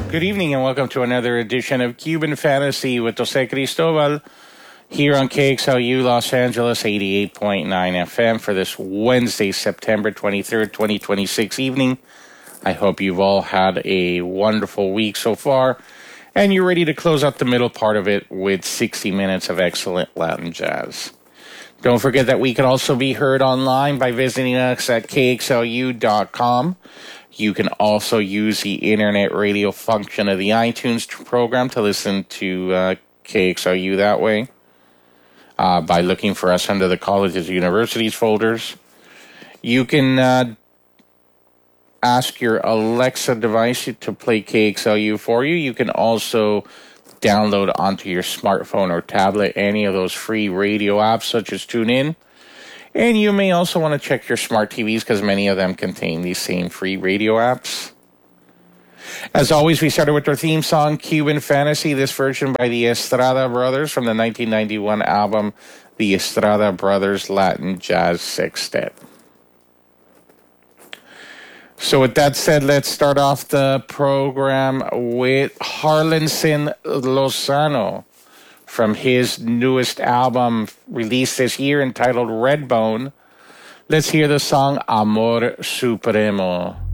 Good evening and welcome to another edition of Cuban Fantasy with Jose Cristobal here on KXLU Los Angeles 88.9 FM for this Wednesday, September 23rd, 2026 evening. I hope you've all had a wonderful week so far and you're ready to close out the middle part of it with 60 minutes of excellent Latin jazz. Don't forget that we can also be heard online by visiting us at KXLU.com. You can also use the internet radio function of the iTunes program to listen to KXLU that way by looking for us under the colleges and universities folders. You can ask your Alexa device to play KXLU for you. You can also download onto your smartphone or tablet any of those free radio apps such as TuneIn. And you may also want to check your smart TVs because many of them contain these same free radio apps. As always, we started with our theme song, Cuban Fantasy, this version by the Estrada Brothers from the 1991 album, The Estrada Brothers Latin Jazz Sextet. So with that said, let's start off the program with Harlinson Lozano from his newest album released this year entitled Redbone. Let's hear the song Amor Supremo.